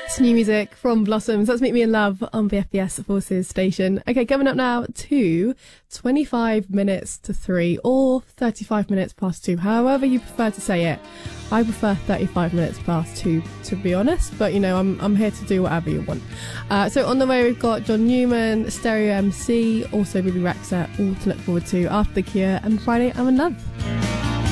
That's new music from Blossoms. That's Meet Me in Love on BFBS Forces Station. Okay, coming up now to 25 minutes to 3 or 35 minutes past 2, however you prefer to say it. I prefer 35 minutes past 2, to be honest, but you know, I'm here to do whatever you want. So on the way we've got John Newman, Stereo MC, also Bibi Rexha, all to look forward to after The Cure and Friday I'm in Love.